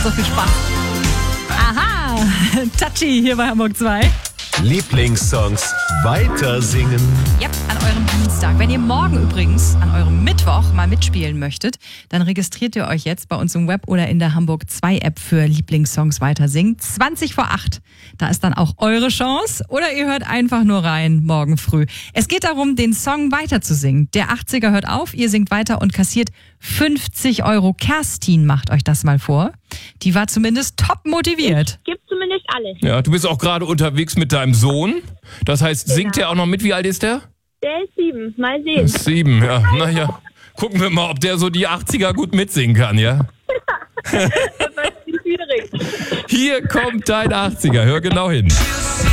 so viel Spaß. Aha, Touchy hier bei Hamburg 2. Lieblingssongs weiter singen. Ja, an eurem Dienstag. Wenn ihr morgen übrigens, an eurem Mittwoch, mal mitspielen möchtet, dann registriert ihr euch jetzt bei uns im Web oder in der Hamburg 2 App für Lieblingssongs weiter singen. 20:08. Da ist dann auch eure Chance. Oder ihr hört einfach nur rein morgen früh. Es geht darum, den Song weiter zu singen. Der 80er hört auf, ihr singt weiter und kassiert 50 €. Kerstin macht euch das mal vor. Die war zumindest top motiviert. Gibt zumindest alles. Ja, du bist auch gerade unterwegs mit deinem Sohn. Das heißt, singt der auch noch mit? Wie alt ist der? Der ist 7. Mal sehen. 7, ja. Naja, gucken wir mal, ob der so die 80er gut mitsingen kann, ja? Das ist schwierig. Hier kommt dein 80er. Hör genau hin.